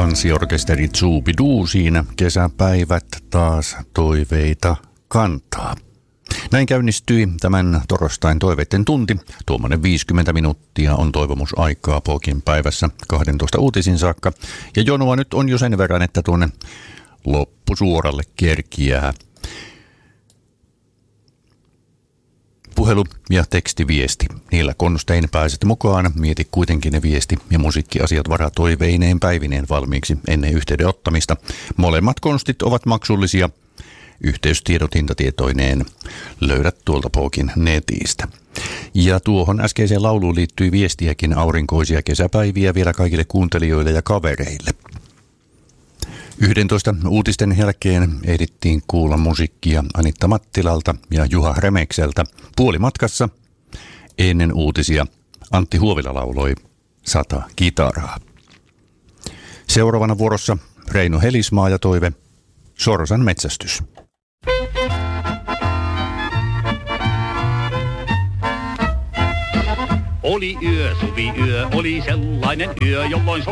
Tanssiorkesteri Zubiduu siinä. Kesäpäivät taas toiveita kantaa. Näin käynnistyi tämän torstain toiveiden tunti. Tuommoinen 50 minuuttia on toivomusaikaa Pokin päivässä 12 uutisin saakka. Ja jonoa nyt on jo sen verran, että tuonne loppusuoralle kerkiää. Puhelu ja tekstiviesti. Niillä konstein pääset mukaan. Mieti kuitenkin ne viesti- ja musiikkiasiat varatoiveineen päivineen valmiiksi ennen yhteyden ottamista. Molemmat konstit ovat maksullisia. Yhteystiedot hintatietoineen löydät tuolta Pokin netistä. Ja tuohon äskeiseen lauluun liittyy viestiäkin aurinkoisia kesäpäiviä vielä kaikille kuuntelijoille ja kavereille. 11 uutisten jälkeen ehdittiin kuulla musiikkia Anitta Mattilalta ja Juha Remekseltä. Puolimatkassa ennen uutisia Antti Huovila lauloi 100 kitaraa. Seuraavana vuorossa Reino Helismaa ja toive Sorsan metsästys. Oli yö, suviyö, oli sellainen yö, jolloin